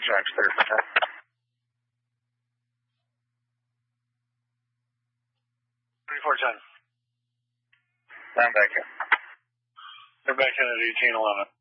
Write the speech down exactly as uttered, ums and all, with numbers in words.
Jack's clear for ten. thirty-four ten. I'm back in. They're back in at eighteen eleven.